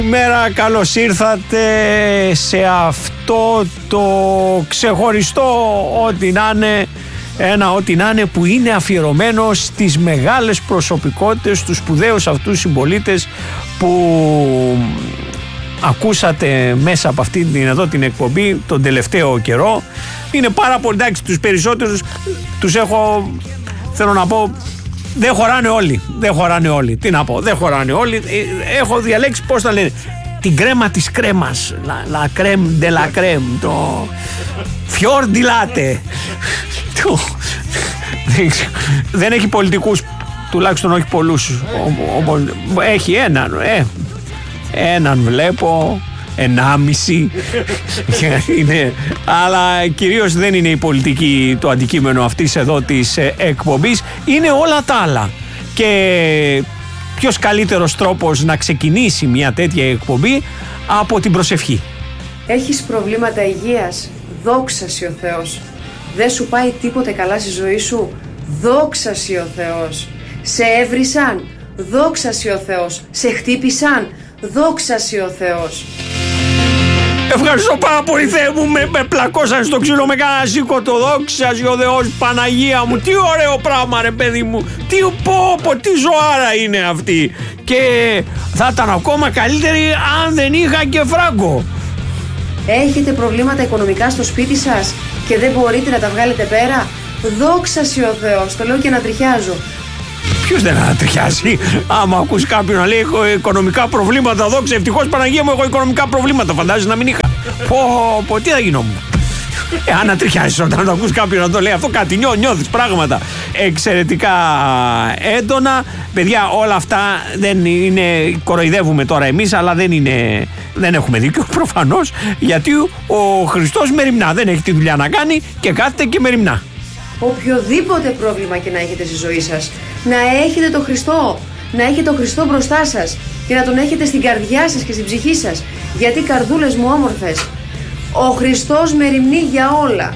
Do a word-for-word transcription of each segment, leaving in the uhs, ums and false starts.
Καλημέρα, καλώς ήρθατε σε αυτό το ξεχωριστό ό,τι να είναι, ένα ό,τι να είναι που είναι αφιερωμένο στις μεγάλες προσωπικότητες, στους σπουδαίους αυτούς συμπολίτες που ακούσατε μέσα από αυτή την, εδώ την εκπομπή τον τελευταίο καιρό. Είναι πάρα πολύ, εντάξει, τους περισσότερους τους έχω, θέλω να πω, δεν χωράνε όλοι. Δεν χωράνε όλοι. Τι να πω, δεν χωράνε όλοι. Έχω διαλέξει, πώς τα λένε, την κρέμα της κρέμας. La crème de la crème. Το fior di latte. Δεν έχει πολιτικούς, τουλάχιστον όχι πολλούς. Έχει έναν. Ε, έναν βλέπω. Ενάμιση είναι, αλλά κυρίως δεν είναι η πολιτική το αντικείμενο αυτής εδώ της εκπομπής, είναι όλα τα άλλα. Και ποιος καλύτερος τρόπος να ξεκινήσει μια τέτοια εκπομπή από την προσευχή. Έχεις προβλήματα υγείας? Δόξα σοι ο Θεός. Δεν σου πάει τίποτε καλά στη ζωή σου? Δόξα σοι ο Θεός. Σε έβρισαν? Δόξα σοι ο Θεός. Σε χτύπησαν? Δόξα σοι ο Θεός. Ευχαριστώ πάρα πολύ, Θεέ μου, με, με πλακώσαν στο ξύλο με κάνα σήκωτο. Δόξα σοι ο Θεός, Παναγία μου, τι ωραίο πράγμα ρε παιδί μου, τι πω πω, τι ζωάρα είναι αυτή. Και θα ήταν ακόμα καλύτερη αν δεν είχα και φράγκο. Έχετε προβλήματα οικονομικά στο σπίτι σας και δεν μπορείτε να τα βγάλετε πέρα? Δόξα σοι ο Θεός, το λέω και να τριχιάζω. Ποιος δεν ανατριχιάζει? Άμα ακούς κάποιον να λέει έχω οικονομικά προβλήματα, δόξα, ευτυχώς Παναγία μου, έχω οικονομικά προβλήματα. Φαντάζεσαι να μην είχα? Πω, πω, τι θα γινόμουν? Ε, ανατριχιάζεις όταν το ακούς κάποιον να το λέει αυτό, κάτι νιώ, νιώθεις πράγματα εξαιρετικά έντονα. Παιδιά, όλα αυτά δεν είναι, κοροϊδεύουμε τώρα εμείς, αλλά δεν είναι, δεν έχουμε δίκιο προφανώς, γιατί ο Χριστός μεριμνά, δεν έχει τη δουλειά να κάνει και κάθεται και μεριμνά. Οποιοδήποτε πρόβλημα και να έχετε στη ζωή σας, να έχετε τον Χριστό, να έχετε τον Χριστό μπροστά σας και να τον έχετε στην καρδιά σας και στην ψυχή σας. Γιατί, καρδούλες μου όμορφες, ο Χριστός μεριμνεί για όλα.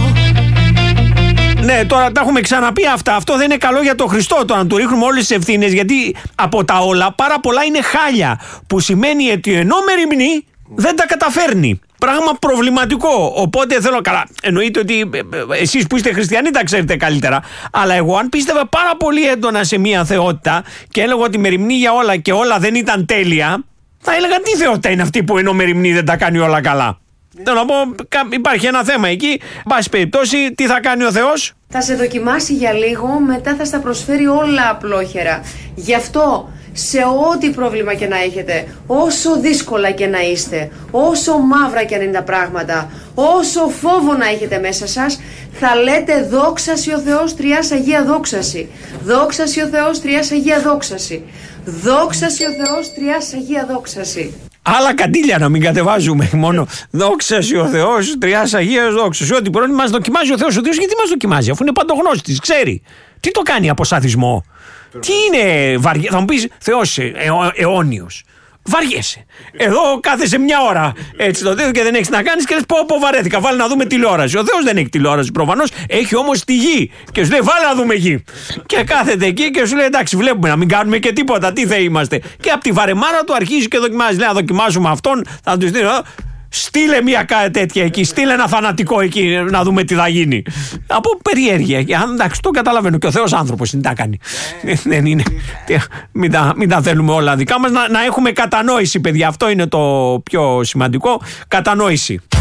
Ναι, τώρα τα έχουμε ξαναπεί αυτά. Αυτό δεν είναι καλό για τον Χριστό, το να του ρίχνουμε όλες τις ευθύνες, γιατί από τα όλα πάρα πολλά είναι χάλια. Που σημαίνει ότι ενώ μεριμνεί, δεν τα καταφέρνει. Πράγμα προβληματικό. Οπότε θέλω, καλά, εννοείται ότι εσείς που είστε χριστιανοί τα ξέρετε καλύτερα. Αλλά εγώ, αν πίστευα πάρα πολύ έντονα σε μια θεότητα και έλεγα ότι μεριμνεί για όλα και όλα δεν ήταν τέλεια, θα έλεγα τι θεότητα είναι αυτή που ενώ μεριμνεί δεν τα κάνει όλα καλά. Θέλω να πω, υπάρχει ένα θέμα εκεί. Πάση περιπτώσει, τι θα κάνει ο Θεός? Θα σε δοκιμάσει για λίγο, μετά θα στα προσφέρει όλα απλόχερα. Γι' αυτό, σε ό,τι πρόβλημα και να έχετε, όσο δύσκολα και να είστε, όσο μαύρα και αν είναι τα πράγματα, όσο φόβο να έχετε μέσα σας, θα λέτε δόξα σοι ο Θεός, Τριάς Αγία δόξαση. Δόξα σοι ο Θεός, Τριάς Αγία δόξαση. Δόξα σοι ο Θεός, Τριάς Αγία δόξαση. Άλλα καντήλια να μην κατεβάζουμε. Μόνο δόξα σοι ο Θεός, Τριάς Αγία δόξαση. Ό,τι πρόβλημα μας δοκιμάζει ο Θεός. Ο Θεός γιατί μας δοκιμάζει, αφού είναι παντογνώστης, ξέρει. Τι το κάνει από σαδισμό? Τι είναι βαριά? Θα μου πεις, Θεός αιώ, αιώνιος. Βαριέσαι. Εδώ κάθεσαι μια ώρα έτσι το τέτοιο και δεν έχεις να κάνεις και λες πω πω βαρέθηκα, βάλε να δούμε τηλεόραση. Ο Θεός δεν έχει τηλεόραση προφανώς, έχει όμως τη γη και σου λέει βάλε να δούμε γη. Και κάθεται εκεί και σου λέει εντάξει, βλέπουμε, να μην κάνουμε και τίποτα, τι θα είμαστε. Και από τη βαρεμάρα του αρχίζει και δοκιμάζει. Λέει να δοκιμάσουμε αυτόν, θα του στείλει. Στείλε μια τέτοια εκεί, στείλε ένα θανατικό εκεί να δούμε τι θα γίνει. Από περιέργεια. Εντάξει, το καταλαβαίνω και ο Θεός άνθρωπος είναι, τα κάνει. Δεν είναι. Μην τα, μην τα θέλουμε όλα δικά μας. Να, να έχουμε κατανόηση, παιδιά. Αυτό είναι το πιο σημαντικό. Κατανόηση.